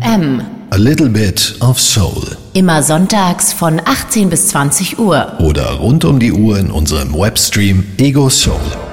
FM. A little bit of soul. Immer sonntags von 18 bis 20 Uhr. Oder rund um die Uhr in unserem Webstream Ego Soul.